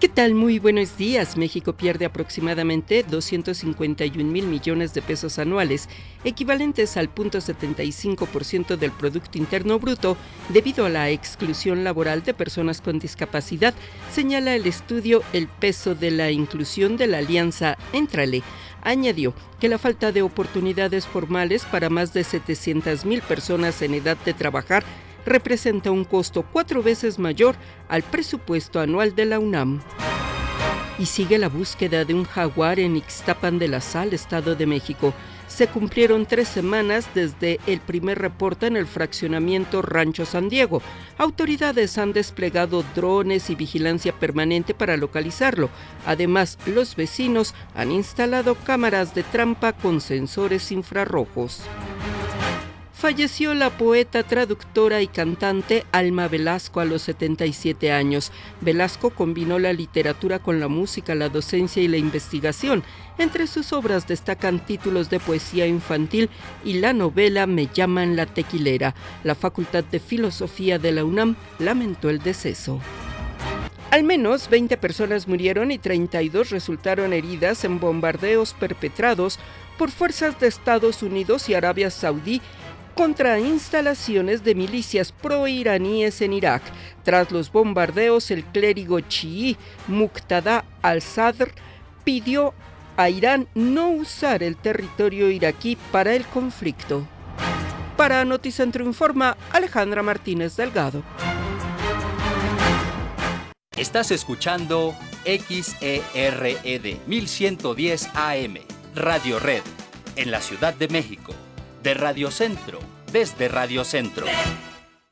¿Qué tal? Muy buenos días. México pierde aproximadamente 251,000 millones de pesos anuales, equivalentes al 0.75% del Producto Interno Bruto, debido a la exclusión laboral de personas con discapacidad, señala el estudio El peso de la inclusión de la Alianza Éntrale. Añadió que la falta de oportunidades formales para más de 700,000 personas en edad de trabajar representa un costo 4 veces mayor al presupuesto anual de la UNAM. Y sigue la búsqueda de un jaguar en Ixtapan de la Sal, Estado de México. Se cumplieron 3 semanas desde el primer reporte en el fraccionamiento Rancho San Diego. Autoridades han desplegado drones y vigilancia permanente para localizarlo. Además, los vecinos han instalado cámaras de trampa con sensores infrarrojos. Falleció la poeta, traductora y cantante Alma Velasco a los 77 años. Velasco combinó la literatura con la música, la docencia y la investigación. Entre sus obras destacan títulos de poesía infantil y la novela Me llaman la tequilera. La Facultad de Filosofía de la UNAM lamentó el deceso. Al menos 20 personas murieron y 32 resultaron heridas en bombardeos perpetrados por fuerzas de Estados Unidos y Arabia Saudí contra instalaciones de milicias proiraníes en Irak. Tras los bombardeos, el clérigo chií Muqtada al-Sadr pidió a Irán no usar el territorio iraquí para el conflicto. Para Noticentro Informa, Alejandra Martínez Delgado. Estás escuchando XERED 1110 AM, Radio Red, en la Ciudad de México. De Radio Centro, desde Radio Centro.